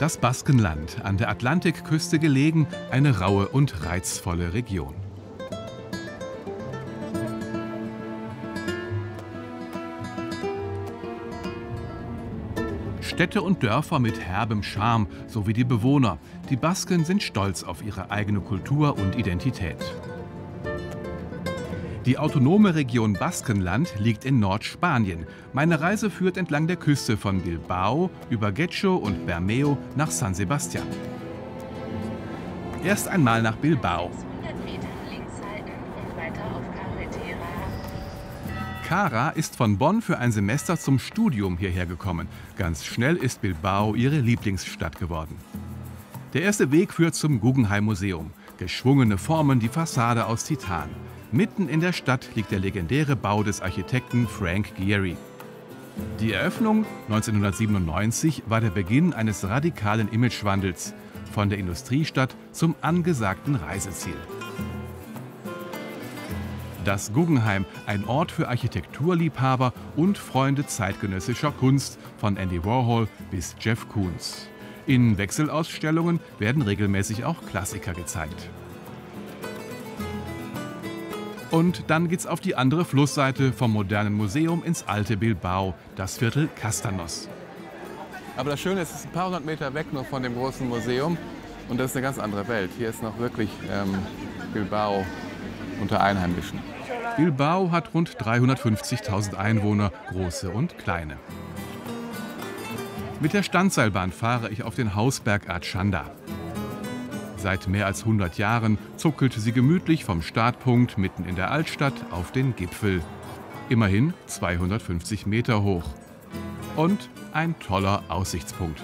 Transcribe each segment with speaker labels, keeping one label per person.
Speaker 1: Das Baskenland, an der Atlantikküste gelegen, eine raue und reizvolle Region. Städte und Dörfer mit herbem Charme, sowie die Bewohner. Die Basken sind stolz auf ihre eigene Kultur und Identität. Die autonome Region Baskenland liegt in Nordspanien. Meine Reise führt entlang der Küste von Bilbao über Getxo und Bermeo nach San Sebastian. Erst einmal nach Bilbao. Cara ist von Bonn für ein Semester zum Studium hierher gekommen. Ganz schnell ist Bilbao ihre Lieblingsstadt geworden. Der erste Weg führt zum Guggenheim Museum. Geschwungene Formen, die Fassade aus Titan. Mitten in der Stadt liegt der legendäre Bau des Architekten Frank Gehry. Die Eröffnung 1997 war der Beginn eines radikalen Imagewandels von der Industriestadt zum angesagten Reiseziel. Das Guggenheim, ein Ort für Architekturliebhaber und Freunde zeitgenössischer Kunst, von Andy Warhol bis Jeff Koons. In Wechselausstellungen werden regelmäßig auch Klassiker gezeigt. Und dann geht's auf die andere Flussseite vom modernen Museum ins alte Bilbao, das Viertel Castanos.
Speaker 2: Aber das Schöne ist, es ist ein paar hundert Meter weg noch von dem großen Museum und das ist eine ganz andere Welt. Hier ist noch wirklich Bilbao unter Einheimischen.
Speaker 1: Bilbao hat rund 350.000 Einwohner, große und kleine. Mit der Standseilbahn fahre ich auf den Hausberg Artxanda. Seit mehr als 100 Jahren zuckelt sie gemütlich vom Startpunkt mitten in der Altstadt auf den Gipfel. Immerhin 250 Meter hoch. Und ein toller Aussichtspunkt.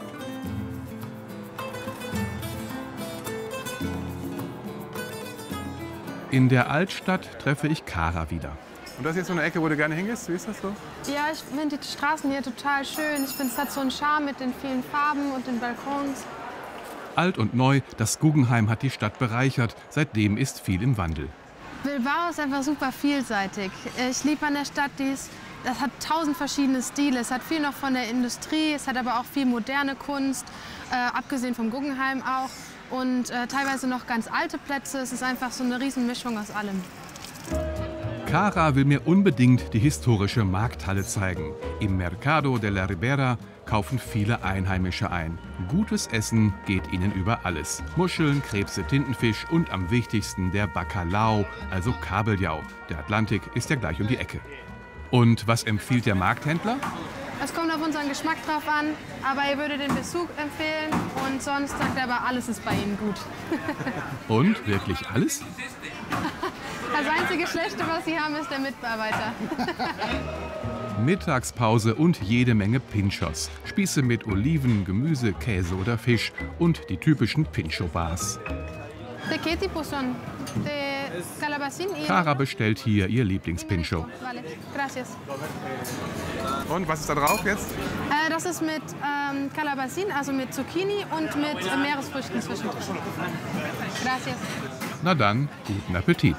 Speaker 1: In der Altstadt treffe ich Cara wieder.
Speaker 2: Und das ist jetzt so eine Ecke, wo du gerne hingehst? Wie ist das so?
Speaker 3: Ja, ich finde die Straßen hier total schön. Ich finde, es hat so einen Charme mit den vielen Farben und den Balkons.
Speaker 1: Alt und neu, das Guggenheim hat die Stadt bereichert. Seitdem ist viel im Wandel.
Speaker 3: Bilbao ist einfach super vielseitig. Ich liebe an der Stadt, das hat 1000 verschiedene Stile. Es hat viel noch von der Industrie, es hat aber auch viel moderne Kunst, abgesehen vom Guggenheim auch. Und teilweise noch ganz alte Plätze. Es ist einfach so eine Riesenmischung aus allem.
Speaker 1: Cara will mir unbedingt die historische Markthalle zeigen. Im Mercado de la Ribera kaufen viele Einheimische ein. Gutes Essen geht ihnen über alles. Muscheln, Krebse, Tintenfisch und am wichtigsten der Bacalao, also Kabeljau. Der Atlantik ist ja gleich um die Ecke. Und was empfiehlt der Markthändler?
Speaker 3: Es kommt auf unseren Geschmack drauf an, aber er würde den Besuch empfehlen und sonst sagt er aber, alles ist bei ihm gut.
Speaker 1: Und wirklich alles?
Speaker 3: Das einzige Schlechte, was sie haben, ist der Mitarbeiter.
Speaker 1: Mittagspause und jede Menge Pinchos. Spieße mit Oliven, Gemüse, Käse oder Fisch und die typischen Pincho-Bars.
Speaker 3: ¿De qué tipo son? De calabacín y...
Speaker 1: Cara bestellt hier ihr Lieblingspincho.
Speaker 3: Vale, gracias.
Speaker 2: Und was ist da drauf jetzt?
Speaker 3: Das ist mit Calabacín, also mit Zucchini und mit Meeresfrüchten zwischendrin. Gracias.
Speaker 1: Na dann, guten Appetit.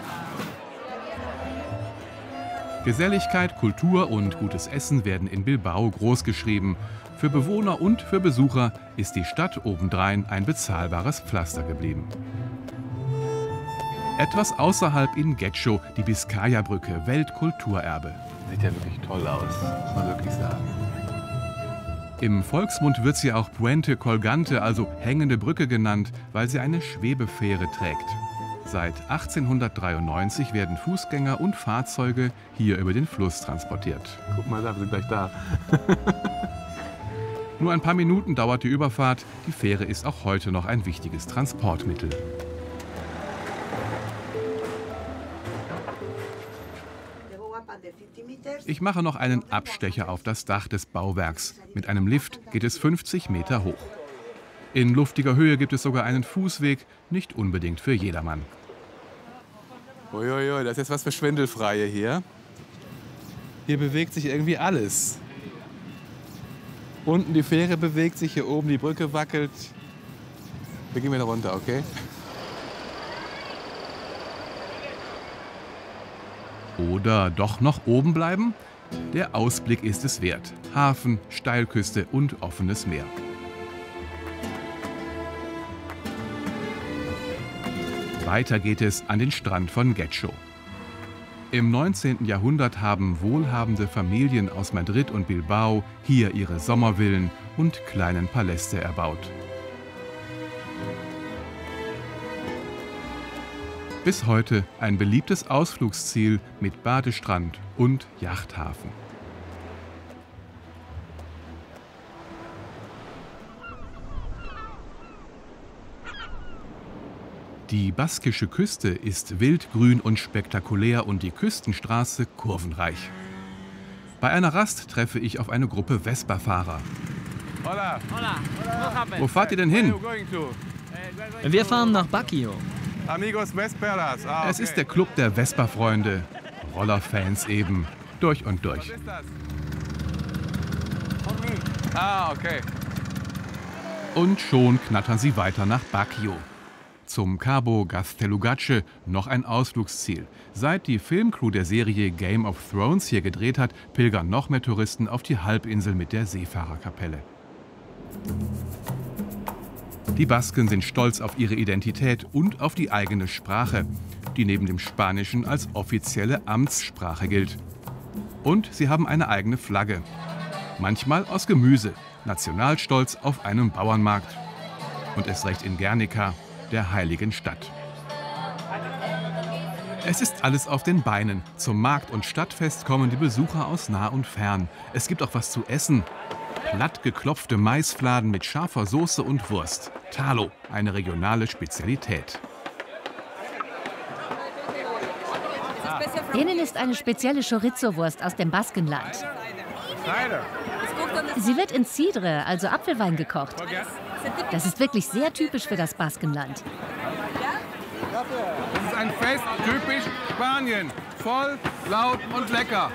Speaker 1: Geselligkeit, Kultur und gutes Essen werden in Bilbao großgeschrieben. Für Bewohner und für Besucher ist die Stadt obendrein ein bezahlbares Pflaster geblieben. Etwas außerhalb in Getxo, die Bizkaia-Brücke, Weltkulturerbe.
Speaker 2: Sieht ja wirklich toll aus, muss man wirklich sagen.
Speaker 1: Im Volksmund wird sie auch Puente Colgante, also hängende Brücke genannt, weil sie eine Schwebefähre trägt. Seit 1893 werden Fußgänger und Fahrzeuge hier über den Fluss transportiert.
Speaker 2: Guck mal, da, wir sind gleich da.
Speaker 1: Nur ein paar Minuten dauert die Überfahrt. Die Fähre ist auch heute noch ein wichtiges Transportmittel. Ich mache noch einen Abstecher auf das Dach des Bauwerks. Mit einem Lift geht es 50 Meter hoch. In luftiger Höhe gibt es sogar einen Fußweg, nicht unbedingt für jedermann.
Speaker 2: Uiuiui, das ist jetzt was für Schwindelfreie hier. Hier bewegt sich irgendwie alles. Unten die Fähre bewegt sich, hier oben die Brücke wackelt. Wir gehen wieder runter, okay?
Speaker 1: Oder doch noch oben bleiben? Der Ausblick ist es wert. Hafen, Steilküste und offenes Meer. Weiter geht es an den Strand von Getxo. Im 19. Jahrhundert haben wohlhabende Familien aus Madrid und Bilbao hier ihre Sommervillen und kleinen Paläste erbaut. Bis heute ein beliebtes Ausflugsziel mit Badestrand und Yachthafen. Die baskische Küste ist wildgrün und spektakulär und die Küstenstraße kurvenreich. Bei einer Rast treffe ich auf eine Gruppe Vespa-Fahrer.
Speaker 2: Hola.
Speaker 1: Wo fahrt ihr denn hin?
Speaker 4: Wir fahren nach Baguio.
Speaker 2: Amigos Vesperas.
Speaker 1: Es ist der Club der Vespa-Freunde. Rollerfans eben. Durch und durch.
Speaker 2: Okay.
Speaker 1: Und schon knattern sie weiter nach Baguio. Zum Cabo Gaztelugatxe, noch ein Ausflugsziel. Seit die Filmcrew der Serie Game of Thrones hier gedreht hat, pilgern noch mehr Touristen auf die Halbinsel mit der Seefahrerkapelle. Die Basken sind stolz auf ihre Identität und auf die eigene Sprache, die neben dem Spanischen als offizielle Amtssprache gilt. Und sie haben eine eigene Flagge. Manchmal aus Gemüse, Nationalstolz auf einem Bauernmarkt. Und erst recht in Guernica, der heiligen Stadt. Es ist alles auf den Beinen. Zum Markt- und Stadtfest kommen die Besucher aus nah und fern. Es gibt auch was zu essen. Platt geklopfte Maisfladen mit scharfer Soße und Wurst. Talo, eine regionale Spezialität.
Speaker 5: Denen ist eine spezielle Chorizo-Wurst aus dem Baskenland. Sie wird in Cidre, also Apfelwein, gekocht. Das ist wirklich sehr typisch für das Baskenland.
Speaker 2: Das ist ein Fest typisch Spanien. Voll, laut und lecker.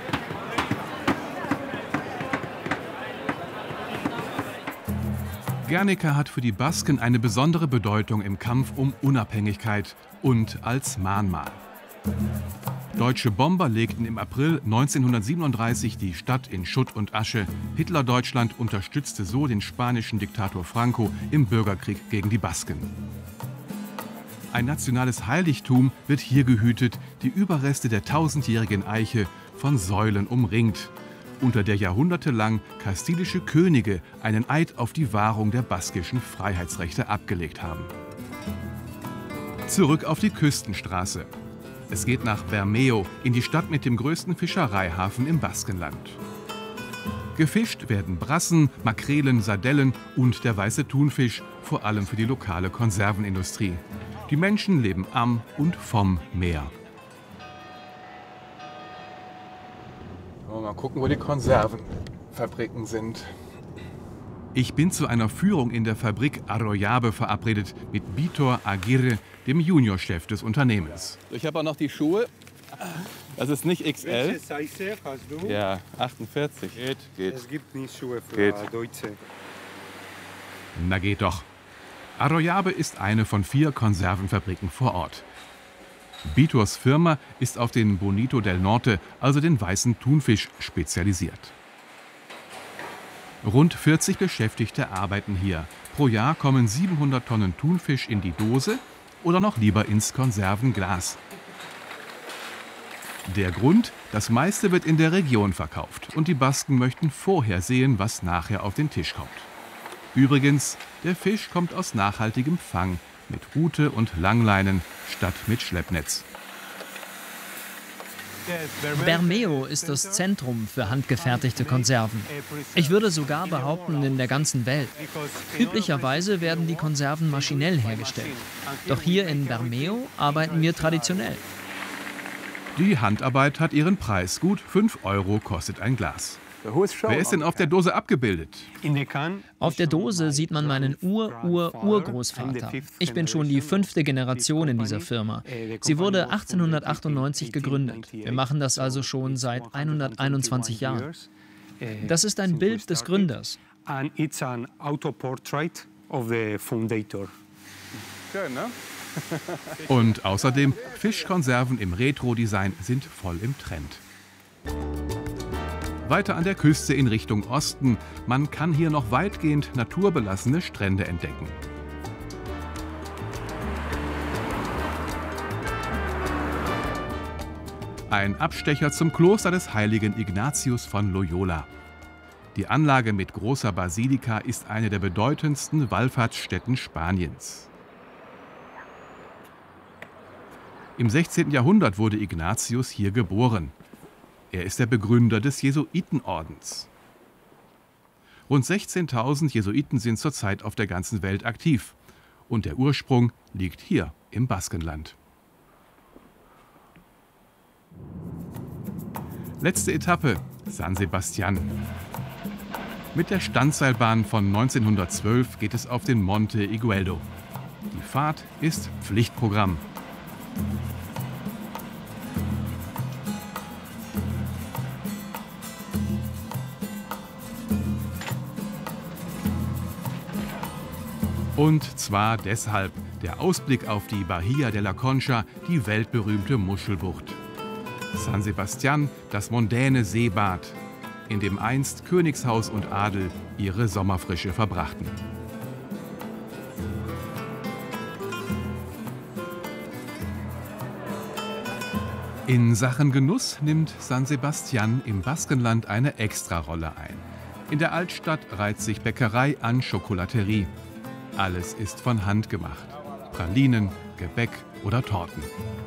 Speaker 1: Guernica hat für die Basken eine besondere Bedeutung im Kampf um Unabhängigkeit und als Mahnmal. Deutsche Bomber legten im April 1937 die Stadt in Schutt und Asche. Hitler-Deutschland unterstützte so den spanischen Diktator Franco im Bürgerkrieg gegen die Basken. Ein nationales Heiligtum wird hier gehütet, die Überreste der tausendjährigen Eiche von Säulen umringt, unter der jahrhundertelang kastilische Könige einen Eid auf die Wahrung der baskischen Freiheitsrechte abgelegt haben. Zurück auf die Küstenstraße. Es geht nach Bermeo, in die Stadt mit dem größten Fischereihafen im Baskenland. Gefischt werden Brassen, Makrelen, Sardellen und der weiße Thunfisch, vor allem für die lokale Konservenindustrie. Die Menschen leben am und vom Meer.
Speaker 2: Mal gucken, wo die Konservenfabriken sind.
Speaker 1: Ich bin zu einer Führung in der Fabrik Arroyabe verabredet mit Vitor Aguirre, dem Juniorchef des Unternehmens.
Speaker 2: Ich habe auch noch die Schuhe. Das ist nicht XL.
Speaker 6: Welche Size hast du?
Speaker 2: Ja, 48. Geht.
Speaker 6: Es gibt nicht Schuhe für
Speaker 2: Geht.
Speaker 6: Deutsche.
Speaker 1: Na geht doch. Arroyabe ist eine von 4 Konservenfabriken vor Ort. Vitors Firma ist auf den Bonito del Norte, also den weißen Thunfisch, spezialisiert. Rund 40 Beschäftigte arbeiten hier. Pro Jahr kommen 700 Tonnen Thunfisch in die Dose oder noch lieber ins Konservenglas. Der Grund? Das meiste wird in der Region verkauft und die Basken möchten vorher sehen, was nachher auf den Tisch kommt. Übrigens, der Fisch kommt aus nachhaltigem Fang, mit Rute und Langleinen statt mit Schleppnetz.
Speaker 4: Bermeo ist das Zentrum für handgefertigte Konserven. Ich würde sogar behaupten, in der ganzen Welt. Üblicherweise werden die Konserven maschinell hergestellt. Doch hier in Bermeo arbeiten wir traditionell.
Speaker 1: Die Handarbeit hat ihren Preis. Gut 5 € kostet ein Glas. Wer ist denn auf der Dose abgebildet?
Speaker 4: Auf der Dose sieht man meinen Urgroßvater. Ich bin schon die 5. Generation in dieser Firma. Sie wurde 1898 gegründet. Wir machen das also schon seit 121 Jahren. Das ist ein Bild des Gründers.
Speaker 6: Schön, ne?
Speaker 1: Und außerdem, Fischkonserven im Retro-Design sind voll im Trend. Weiter an der Küste in Richtung Osten. Man kann hier noch weitgehend naturbelassene Strände entdecken. Ein Abstecher zum Kloster des heiligen Ignatius von Loyola. Die Anlage mit großer Basilika ist eine der bedeutendsten Wallfahrtsstätten Spaniens. Im 16. Jahrhundert wurde Ignatius hier geboren. Er ist der Begründer des Jesuitenordens. Rund 16.000 Jesuiten sind zurzeit auf der ganzen Welt aktiv. Und der Ursprung liegt hier im Baskenland. Letzte Etappe, San Sebastián. Mit der Standseilbahn von 1912 geht es auf den Monte Igueldo. Die Fahrt ist Pflichtprogramm. Und zwar deshalb: der Ausblick auf die Bahía de la Concha, die weltberühmte Muschelbucht. San Sebastián, das mondäne Seebad, in dem einst Königshaus und Adel ihre Sommerfrische verbrachten. In Sachen Genuss nimmt San Sebastián im Baskenland eine Extrarolle ein. In der Altstadt reiht sich Bäckerei an Chocolaterie. Alles ist von Hand gemacht. Pralinen, Gebäck oder Torten.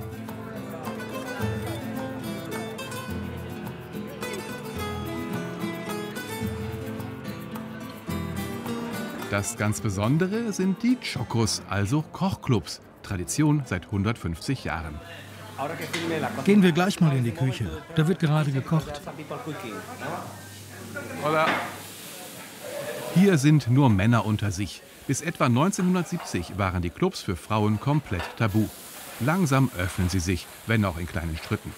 Speaker 1: Das ganz Besondere sind die Chocos, also Kochclubs. Tradition seit 150 Jahren.
Speaker 7: Gehen wir gleich mal in die Küche. Da wird gerade gekocht.
Speaker 2: Oder?
Speaker 1: Hier sind nur Männer unter sich. Bis etwa 1970 waren die Clubs für Frauen komplett tabu. Langsam öffnen sie sich, wenn auch in kleinen Schritten.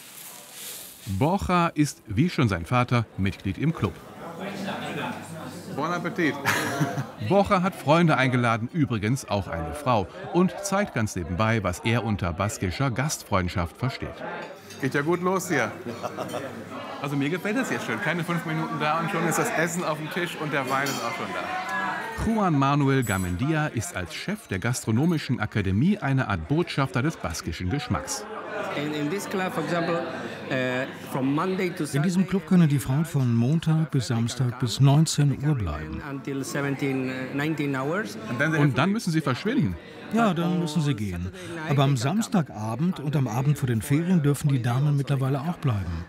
Speaker 1: Borja ist, wie schon sein Vater, Mitglied im Club.
Speaker 2: Bon Appetit.
Speaker 1: Borja hat Freunde eingeladen, übrigens auch eine Frau, und zeigt ganz nebenbei, was er unter baskischer Gastfreundschaft versteht.
Speaker 2: Geht ja gut los hier. Also mir gefällt es jetzt schön. Keine 5 Minuten da und schon ist das Essen auf dem Tisch und der Wein ist auch schon da.
Speaker 1: Juan Manuel Gamendia ist als Chef der Gastronomischen Akademie eine Art Botschafter des baskischen Geschmacks.
Speaker 7: In diesem Club können die Frauen von Montag bis Samstag bis 19 Uhr bleiben.
Speaker 1: Und dann müssen sie verschwinden.
Speaker 7: Ja, dann müssen sie gehen. Aber am Samstagabend und am Abend vor den Ferien dürfen die Damen mittlerweile auch bleiben.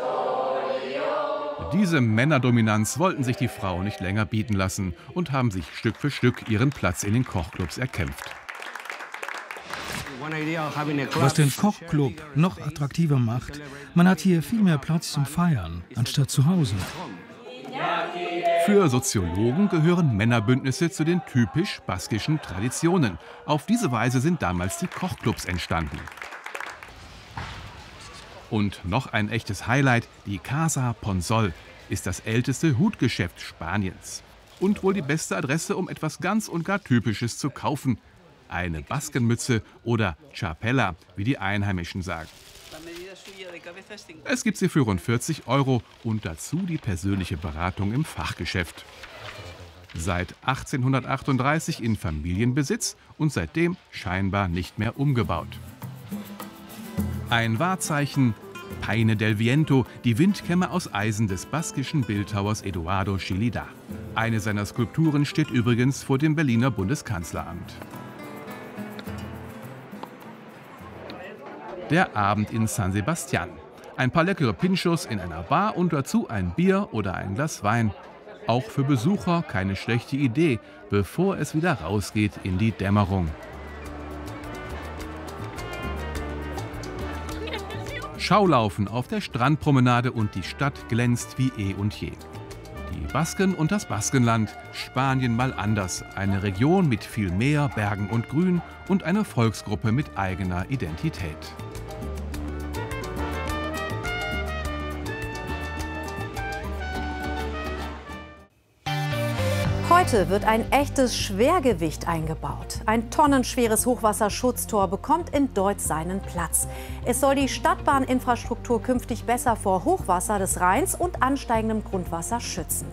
Speaker 1: Diese Männerdominanz wollten sich die Frauen nicht länger bieten lassen und haben sich Stück für Stück ihren Platz in den Kochclubs erkämpft.
Speaker 7: Was den Kochclub noch attraktiver macht, man hat hier viel mehr Platz zum Feiern, anstatt zu Hause.
Speaker 1: Für Soziologen gehören Männerbündnisse zu den typisch baskischen Traditionen. Auf diese Weise sind damals die Kochclubs entstanden. Und noch ein echtes Highlight, die Casa Ponsol, ist das älteste Hutgeschäft Spaniens. Und wohl die beste Adresse, um etwas ganz und gar Typisches zu kaufen. Eine Baskenmütze oder Chapela, wie die Einheimischen sagen. Es gibt sie für rund 40 € und dazu die persönliche Beratung im Fachgeschäft. Seit 1838 in Familienbesitz und seitdem scheinbar nicht mehr umgebaut. Ein Wahrzeichen, Peine del Viento, die Windkämme aus Eisen des baskischen Bildhauers Eduardo Chillida. Eine seiner Skulpturen steht übrigens vor dem Berliner Bundeskanzleramt. Der Abend in San Sebastián. Ein paar leckere Pinchos in einer Bar und dazu ein Bier oder ein Glas Wein. Auch für Besucher keine schlechte Idee, bevor es wieder rausgeht in die Dämmerung. Schaulaufen auf der Strandpromenade und die Stadt glänzt wie eh und je. Die Basken und das Baskenland, Spanien mal anders. Eine Region mit viel Meer, Bergen und Grün und eine Volksgruppe mit eigener Identität.
Speaker 8: Heute wird ein echtes Schwergewicht eingebaut. Ein tonnenschweres Hochwasserschutztor bekommt in Deutz seinen Platz. Es soll die Stadtbahninfrastruktur künftig besser vor Hochwasser des Rheins und ansteigendem Grundwasser schützen.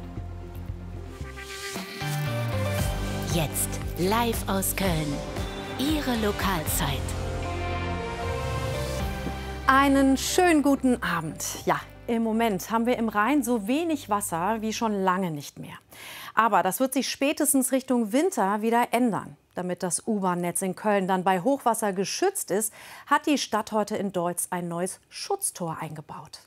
Speaker 5: Jetzt live aus Köln. Ihre Lokalzeit.
Speaker 8: Einen schönen guten Abend. Ja, im Moment haben wir im Rhein so wenig Wasser wie schon lange nicht mehr. Aber das wird sich spätestens Richtung Winter wieder ändern. Damit das U-Bahn-Netz in Köln dann bei Hochwasser geschützt ist, hat die Stadt heute in Deutz ein neues Schutztor eingebaut.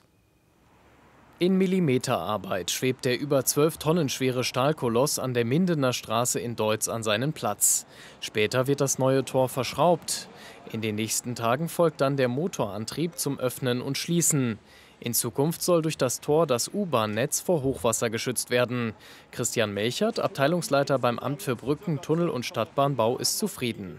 Speaker 9: In Millimeterarbeit schwebt der über 12 Tonnen schwere Stahlkoloss an der Mindener Straße in Deutz an seinen Platz. Später wird das neue Tor verschraubt. In den nächsten Tagen folgt dann der Motorantrieb zum Öffnen und Schließen. In Zukunft soll durch das Tor das U-Bahn-Netz vor Hochwasser geschützt werden. Christian Melchert, Abteilungsleiter beim Amt für Brücken, Tunnel und Stadtbahnbau, ist zufrieden.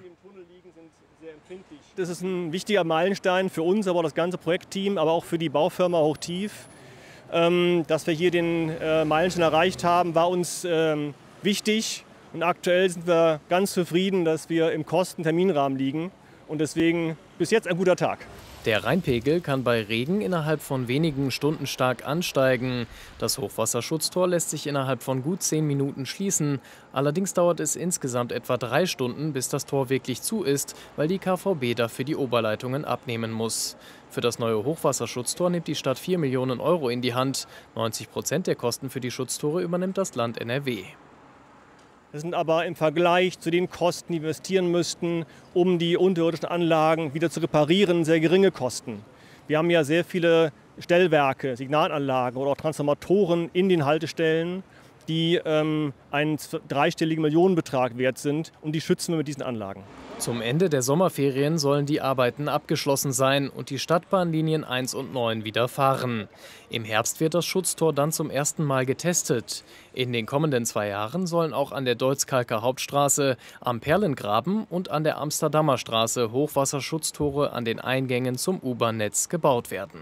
Speaker 10: Das ist ein wichtiger Meilenstein für uns, aber auch das ganze Projektteam, aber auch für die Baufirma Hochtief. Dass wir hier den Meilenstein erreicht haben, war uns wichtig. Und aktuell sind wir ganz zufrieden, dass wir im Kosten-Terminrahmen liegen. Und deswegen bis jetzt ein guter Tag.
Speaker 9: Der Rheinpegel kann bei Regen innerhalb von wenigen Stunden stark ansteigen. Das Hochwasserschutztor lässt sich innerhalb von gut 10 Minuten schließen. Allerdings dauert es insgesamt etwa 3 Stunden, bis das Tor wirklich zu ist, weil die KVB dafür die Oberleitungen abnehmen muss. Für das neue Hochwasserschutztor nimmt die Stadt 4 Millionen Euro in die Hand. 90% der Kosten für die Schutztore übernimmt das Land NRW.
Speaker 10: Das sind aber im Vergleich zu den Kosten, die wir investieren müssten, um die unterirdischen Anlagen wieder zu reparieren, sehr geringe Kosten. Wir haben ja sehr viele Stellwerke, Signalanlagen oder auch Transformatoren in den Haltestellen, die einen dreistelligen Millionenbetrag wert sind, und die schützen wir mit diesen Anlagen.
Speaker 9: Zum Ende der Sommerferien sollen die Arbeiten abgeschlossen sein und die Stadtbahnlinien 1 und 9 wieder fahren. Im Herbst wird das Schutztor dann zum ersten Mal getestet. In den kommenden 2 Jahren sollen auch an der Deutz-Kalker Hauptstraße, am Perlengraben und an der Amsterdamer Straße Hochwasserschutztore an den Eingängen zum U-Bahn-Netz gebaut werden.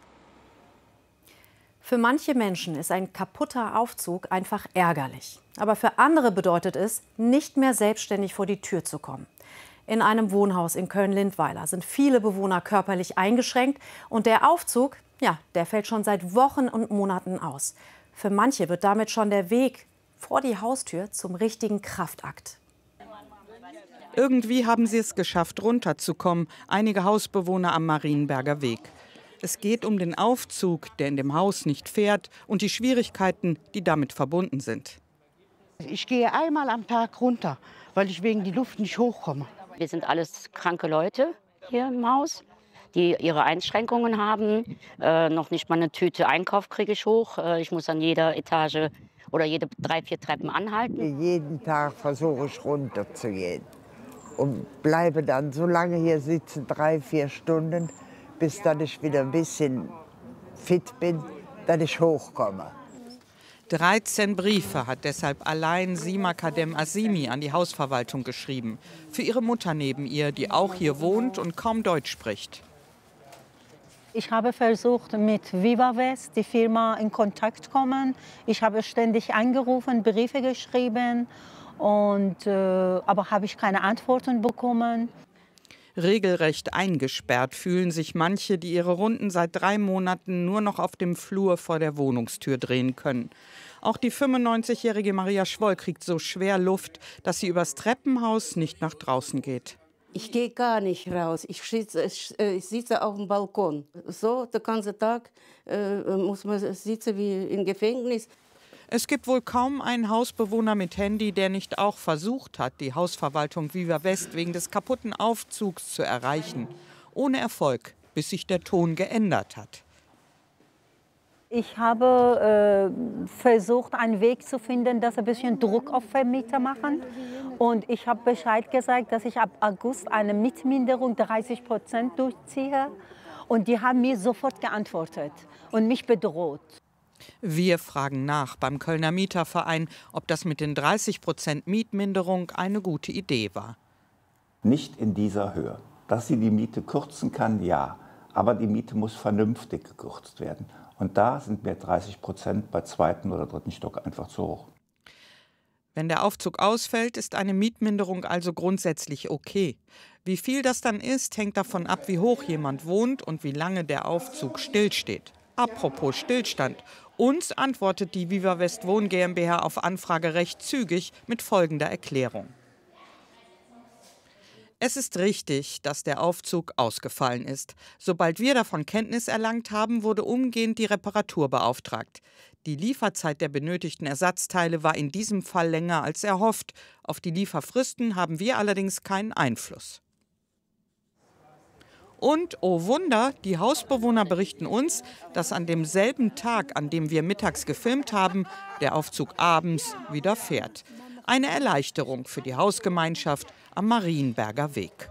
Speaker 8: Für manche Menschen ist ein kaputter Aufzug einfach ärgerlich. Aber für andere bedeutet es, nicht mehr selbstständig vor die Tür zu kommen. In einem Wohnhaus in Köln-Lindweiler sind viele Bewohner körperlich eingeschränkt. Und der Aufzug, ja, der fällt schon seit Wochen und Monaten aus. Für manche wird damit schon der Weg vor die Haustür zum richtigen Kraftakt.
Speaker 11: Irgendwie haben sie es geschafft, runterzukommen. Einige Hausbewohner am Marienberger Weg. Es geht um den Aufzug, der in dem Haus nicht fährt, und die Schwierigkeiten, die damit verbunden sind.
Speaker 12: Ich gehe einmal am Tag runter, weil ich wegen der Luft nicht hochkomme.
Speaker 13: Wir sind alles kranke Leute hier im Haus, die ihre Einschränkungen haben. Noch nicht mal eine Tüte Einkauf kriege ich hoch. Ich muss an jeder Etage oder jede 3, 4 Treppen anhalten.
Speaker 14: Jeden Tag versuche ich runterzugehen und bleibe dann so lange hier sitzen, 3, 4 Stunden, bis dann ich wieder ein bisschen fit bin, dass ich hochkomme.
Speaker 11: 13 Briefe hat deshalb allein Sima Kadem Azimi an die Hausverwaltung geschrieben. Für ihre Mutter neben ihr, die auch hier wohnt und kaum Deutsch spricht.
Speaker 15: Ich habe versucht, mit Viva West, die Firma, in Kontakt zu kommen. Ich habe ständig angerufen, Briefe geschrieben, aber habe ich keine Antworten bekommen.
Speaker 11: Regelrecht eingesperrt fühlen sich manche, die ihre Runden seit 3 Monaten nur noch auf dem Flur vor der Wohnungstür drehen können. Auch die 95-jährige Maria Schwoll kriegt so schwer Luft, dass sie übers Treppenhaus nicht nach draußen geht.
Speaker 16: Ich gehe gar nicht raus. Ich sitze auf dem Balkon. So, den ganzen Tag muss man sitzen wie im Gefängnis.
Speaker 11: Es gibt wohl kaum einen Hausbewohner mit Handy, der nicht auch versucht hat, die Hausverwaltung Viva West wegen des kaputten Aufzugs zu erreichen. Ohne Erfolg, bis sich der Ton geändert hat.
Speaker 15: Ich habe versucht, einen Weg zu finden, dass ein bisschen Druck auf Vermieter machen. Und ich habe Bescheid gesagt, dass ich ab August eine Mietminderung 30% durchziehe. Und die haben mir sofort geantwortet und mich bedroht.
Speaker 11: Wir fragen nach beim Kölner Mieterverein, ob das mit den 30% Mietminderung eine gute Idee war.
Speaker 17: Nicht in dieser Höhe. Dass sie die Miete kürzen kann, ja. Aber die Miete muss vernünftig gekürzt werden. Und da sind mir 30% bei 2. oder 3. Stock einfach zu hoch.
Speaker 11: Wenn der Aufzug ausfällt, ist eine Mietminderung also grundsätzlich okay. Wie viel das dann ist, hängt davon ab, wie hoch jemand wohnt und wie lange der Aufzug stillsteht. Apropos Stillstand. Uns antwortet die Viva West Wohn GmbH auf Anfrage recht zügig mit folgender Erklärung. Es ist richtig, dass der Aufzug ausgefallen ist. Sobald wir davon Kenntnis erlangt haben, wurde umgehend die Reparatur beauftragt. Die Lieferzeit der benötigten Ersatzteile war in diesem Fall länger als erhofft. Auf die Lieferfristen haben wir allerdings keinen Einfluss. Und, oh Wunder, die Hausbewohner berichten uns, dass an demselben Tag, an dem wir mittags gefilmt haben, der Aufzug abends wieder fährt. Eine Erleichterung für die Hausgemeinschaft am Marienberger Weg.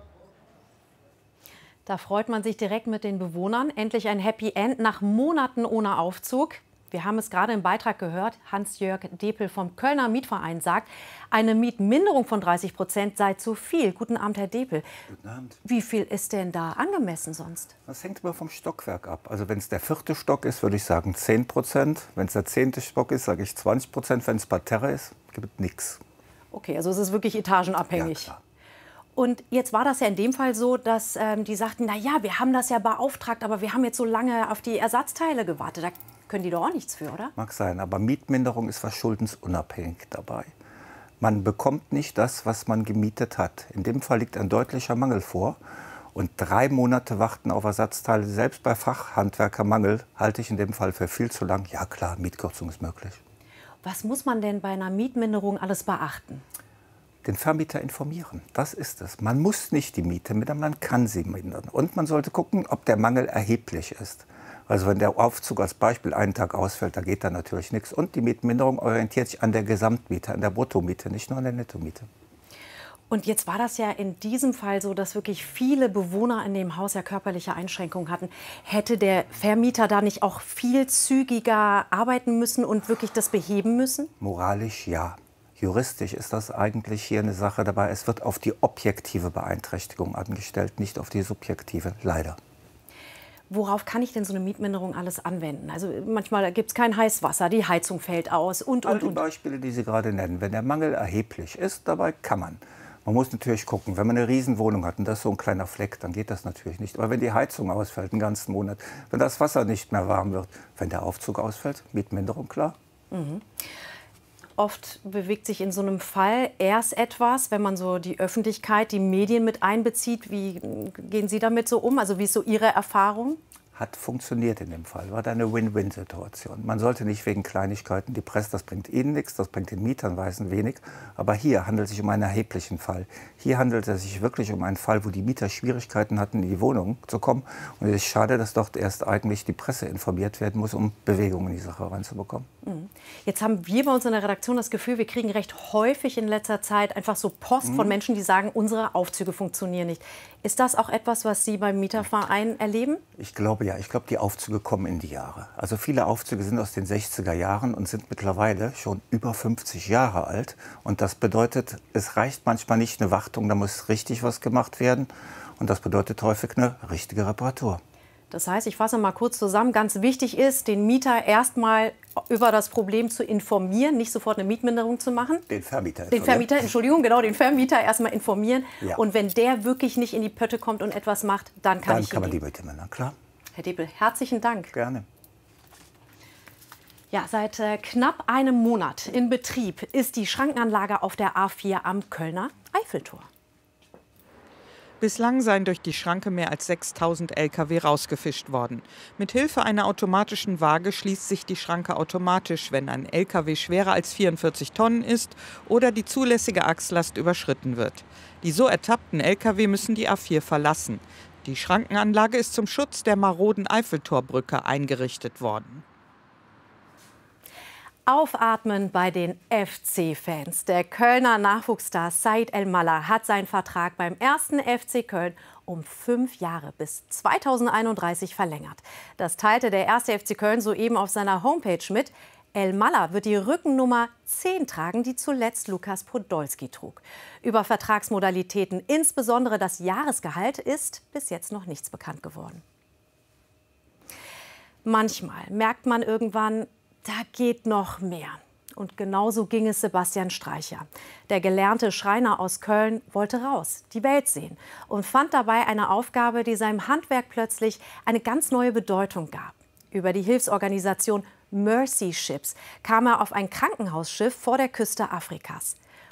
Speaker 8: Da freut man sich direkt mit den Bewohnern. Endlich ein Happy End nach Monaten ohne Aufzug. Wir haben es gerade im Beitrag gehört. Hans-Jörg Depel vom Kölner Mietverein sagt, eine Mietminderung von 30% sei zu viel. Guten Abend, Herr Depel.
Speaker 18: Guten Abend.
Speaker 8: Wie viel ist denn da angemessen sonst?
Speaker 18: Das hängt immer vom Stockwerk ab. Also wenn es der 4. Stock ist, würde ich sagen 10%. Wenn es der 10. Stock ist, sage ich 20%. Wenn es Parterre ist, gibt es nichts.
Speaker 8: Okay, also es ist wirklich etagenabhängig.
Speaker 18: Ja, klar.
Speaker 8: Und jetzt war das ja in dem Fall so, dass die sagten, na ja, wir haben das ja beauftragt, aber wir haben jetzt so lange auf die Ersatzteile gewartet. Da können die doch auch nichts für, oder?
Speaker 18: Mag sein, aber Mietminderung ist verschuldensunabhängig dabei. Man bekommt nicht das, was man gemietet hat. In dem Fall liegt ein deutlicher Mangel vor. Und 3 Monate warten auf Ersatzteile, selbst bei Fachhandwerkermangel, halte ich in dem Fall für viel zu lang. Ja klar, Mietkürzung ist möglich.
Speaker 8: Was muss man denn bei einer Mietminderung alles beachten?
Speaker 18: Den Vermieter informieren, das ist es. Man muss nicht die Miete mindern, man kann sie mindern. Und man sollte gucken, ob der Mangel erheblich ist. Also wenn der Aufzug als Beispiel einen Tag ausfällt, da geht da natürlich nichts. Und die Mietminderung orientiert sich an der Gesamtmiete, an der Bruttomiete, nicht nur an der Nettomiete.
Speaker 8: Und jetzt war das ja in diesem Fall so, dass wirklich viele Bewohner in dem Haus ja körperliche Einschränkungen hatten. Hätte der Vermieter da nicht auch viel zügiger arbeiten müssen und wirklich das beheben müssen?
Speaker 18: Moralisch ja. Juristisch ist das eigentlich hier eine Sache dabei. Es wird auf die objektive Beeinträchtigung angestellt, nicht auf die subjektive, leider.
Speaker 8: Worauf kann ich denn so eine Mietminderung alles anwenden? Also manchmal gibt es kein Heißwasser, die Heizung fällt aus und.
Speaker 18: All die Beispiele, die Sie gerade nennen, wenn der Mangel erheblich ist, dabei kann man. Man muss natürlich gucken, wenn man eine Riesenwohnung hat und das ist so ein kleiner Fleck, dann geht das natürlich nicht. Aber wenn die Heizung ausfällt, einen ganzen Monat, wenn das Wasser nicht mehr warm wird, wenn der Aufzug ausfällt, Mietminderung, klar.
Speaker 8: Mhm. Oft bewegt sich in so einem Fall erst etwas, wenn man so die Öffentlichkeit, die Medien mit einbezieht. Wie gehen Sie damit so um? Also wie ist so Ihre Erfahrung?
Speaker 18: Hat funktioniert in dem Fall, war da eine Win-Win-Situation. Man sollte nicht wegen Kleinigkeiten die Presse, das bringt Ihnen nichts, das bringt den Mietern weißen wenig. Aber hier handelt es sich um einen erheblichen Fall. Hier handelt es sich wirklich um einen Fall, wo die Mieter Schwierigkeiten hatten, in die Wohnung zu kommen. Und es ist schade, dass dort erst eigentlich die Presse informiert werden muss, um Bewegung in die Sache reinzubekommen.
Speaker 8: Jetzt haben wir bei uns in der Redaktion das Gefühl, wir kriegen recht häufig in letzter Zeit einfach so Post von Menschen, die sagen, unsere Aufzüge funktionieren nicht. Ist das auch etwas, was Sie beim Mieterverein erleben?
Speaker 18: Ich glaube ja. Ich glaube, die Aufzüge kommen in die Jahre. Also viele Aufzüge sind aus den 60er Jahren und sind mittlerweile schon über 50 Jahre alt. Und das bedeutet, es reicht manchmal nicht eine Wartung, da muss richtig was gemacht werden. Und das bedeutet häufig eine richtige Reparatur.
Speaker 8: Das heißt, ich fasse mal kurz zusammen, ganz wichtig ist, den Mieter erstmal über das Problem zu informieren, nicht sofort eine Mietminderung zu machen.
Speaker 18: Den Vermieter.
Speaker 8: Den Vermieter, Entschuldigung, genau, den Vermieter erstmal informieren.
Speaker 18: Ja.
Speaker 8: Und wenn der wirklich nicht in die Pötte kommt und etwas macht, dann kann
Speaker 18: man die Miete mindern, klar.
Speaker 8: Herr Depel, herzlichen Dank.
Speaker 18: Gerne.
Speaker 8: Ja, seit knapp einem Monat in Betrieb ist die Schrankenanlage auf der A4 am Kölner Eiffeltor.
Speaker 11: Bislang seien durch die Schranke mehr als 6.000 Lkw rausgefischt worden. Mit Hilfe einer automatischen Waage schließt sich die Schranke automatisch, wenn ein Lkw schwerer als 44 Tonnen ist oder die zulässige Achslast überschritten wird. Die so ertappten Lkw müssen die A4 verlassen. Die Schrankenanlage ist zum Schutz der maroden Eiffeltorbrücke eingerichtet worden.
Speaker 8: Aufatmen bei den FC-Fans. Der Kölner Nachwuchsstar Said El-Mallah hat seinen Vertrag beim 1. FC Köln um 5 Jahre bis 2031 verlängert. Das teilte der 1. FC Köln soeben auf seiner Homepage mit. El-Mallah wird die Rückennummer 10 tragen, die zuletzt Lukas Podolski trug. Über Vertragsmodalitäten, insbesondere das Jahresgehalt, ist bis jetzt noch nichts bekannt geworden. Manchmal merkt man irgendwann, da geht noch mehr. Und genauso ging es Sebastian Streicher. Der gelernte Schreiner aus Köln wollte raus, die Welt sehen und fand dabei eine Aufgabe, die seinem Handwerk plötzlich eine ganz neue Bedeutung gab. Über die Hilfsorganisation Mercy Ships kam er auf ein Krankenhausschiff vor der Küste Afrikas.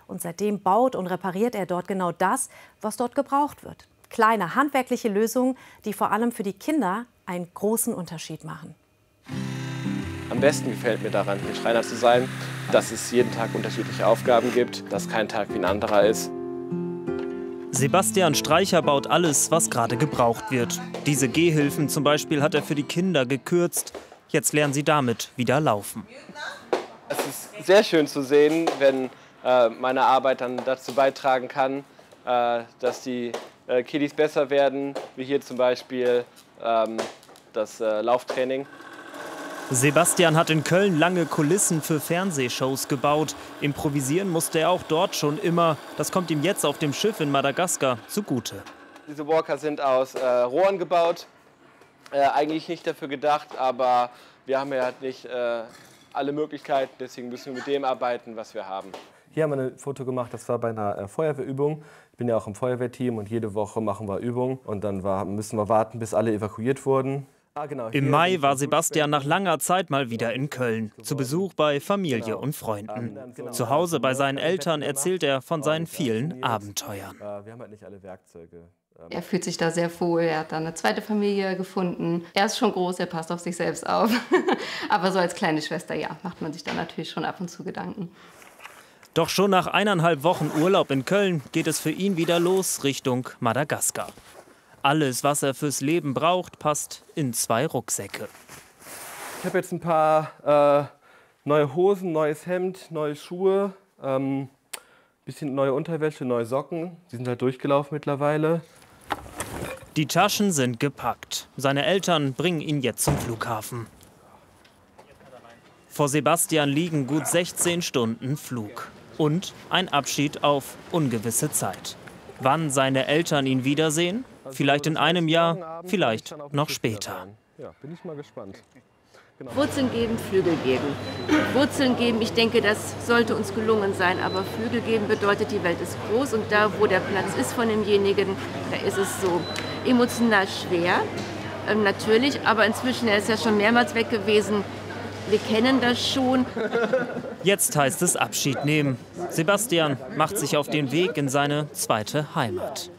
Speaker 8: Und seitdem baut und repariert er dort genau das, was dort gebraucht wird. Kleine handwerkliche Lösungen, die vor allem für die Kinder einen großen Unterschied machen.
Speaker 19: Am besten gefällt mir daran, hier Schreiner zu sein, dass es jeden Tag unterschiedliche Aufgaben gibt, dass kein Tag wie ein anderer ist.
Speaker 20: Sebastian Streicher baut alles, was gerade gebraucht wird. Diese Gehhilfen zum Beispiel hat er für die Kinder gekürzt. Jetzt lernen sie damit wieder laufen.
Speaker 19: Es ist sehr schön zu sehen, wenn meine Arbeit dann dazu beitragen kann, dass die Kiddies besser werden, wie hier zum Beispiel das Lauftraining.
Speaker 20: Sebastian hat in Köln lange Kulissen für Fernsehshows gebaut. Improvisieren musste er auch dort schon immer. Das kommt ihm jetzt auf dem Schiff in Madagaskar zugute.
Speaker 19: Diese Walker sind aus Rohren gebaut. Eigentlich nicht dafür gedacht, aber wir haben ja halt nicht alle Möglichkeiten. Deswegen müssen wir mit dem arbeiten, was wir haben.
Speaker 21: Hier haben wir ein Foto gemacht, das war bei einer Feuerwehrübung. Ich bin ja auch im Feuerwehrteam und jede Woche machen wir Übungen. Und dann müssen wir warten, bis alle evakuiert wurden. Genau,
Speaker 20: im Mai war Sebastian nach langer Zeit mal wieder in Köln, zu Besuch bei Familie und Freunden. Zu Hause bei seinen Eltern erzählt er von seinen vielen Abenteuern.
Speaker 21: Wir haben halt nicht alle Werkzeuge.
Speaker 22: Er fühlt sich da sehr wohl, er hat da eine zweite Familie gefunden. Er ist schon groß, er passt auf sich selbst auf. Aber so als kleine Schwester, ja, macht man sich da natürlich schon ab und zu Gedanken.
Speaker 20: Doch schon nach 1,5 Wochen Urlaub in Köln geht es für ihn wieder los Richtung Madagaskar. Alles, was er fürs Leben braucht, passt in 2 Rucksäcke.
Speaker 21: Ich habe jetzt ein paar neue Hosen, neues Hemd, neue Schuhe, bisschen neue Unterwäsche, neue Socken. Die sind halt durchgelaufen mittlerweile.
Speaker 20: Die Taschen sind gepackt. Seine Eltern bringen ihn jetzt zum Flughafen. Vor Sebastian liegen gut 16 Stunden Flug. Und ein Abschied auf ungewisse Zeit. Wann seine Eltern ihn wiedersehen? Vielleicht in einem Jahr, vielleicht noch später.
Speaker 21: Ja, bin ich mal gespannt. Genau.
Speaker 22: Wurzeln geben, Flügel geben. Wurzeln geben, ich denke, das sollte uns gelungen sein. Aber Flügel geben bedeutet, die Welt ist groß und da, wo der Platz ist von demjenigen, da ist es so emotional schwer. Natürlich, aber inzwischen, er ist ja schon mehrmals weg gewesen. Wir kennen das schon.
Speaker 20: Jetzt heißt es Abschied nehmen. Sebastian macht sich auf den Weg in seine zweite Heimat.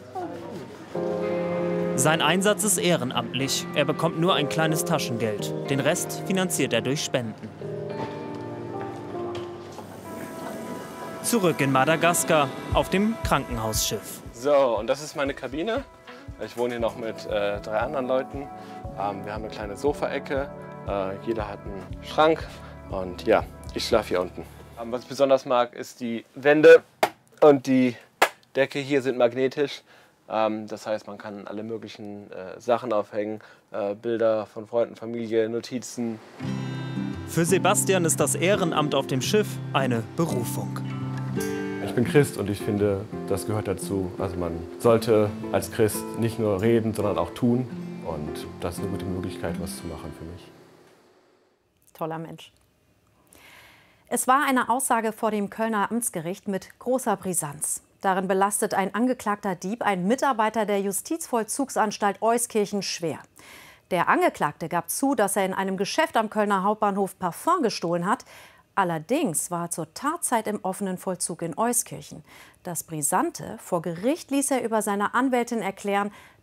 Speaker 20: Sein Einsatz ist ehrenamtlich. Er bekommt nur ein kleines Taschengeld. Den Rest finanziert er durch Spenden. Zurück in Madagaskar auf dem Krankenhausschiff.
Speaker 19: So, und das ist meine Kabine. Ich wohne hier noch mit 3 anderen Leuten. Wir haben eine kleine Sofaecke. Jeder hat einen Schrank. Und ja, ich schlafe hier unten. Was ich besonders mag, ist die Wände und die Decke hier sind magnetisch. Das heißt, man kann alle möglichen Sachen aufhängen, Bilder von Freunden, Familie, Notizen.
Speaker 20: Für Sebastian ist das Ehrenamt auf dem Schiff eine Berufung.
Speaker 21: Ich bin Christ und ich finde, das gehört dazu. Also man sollte als Christ nicht nur reden, sondern auch tun. Und das ist eine gute Möglichkeit, was zu machen für mich.
Speaker 8: Toller Mensch. Es war eine Aussage vor dem Kölner Amtsgericht mit großer Brisanz. Darin belastet ein angeklagter Dieb einen Mitarbeiter der Justizvollzugsanstalt Euskirchen schwer. Der Angeklagte gab zu, dass er in einem Geschäft am Kölner Hauptbahnhof Parfum gestohlen hat. Allerdings war er zur Tatzeit im offenen Vollzug in Euskirchen. Das Brisante: vor Gericht ließ er über seine Anwältin erklären,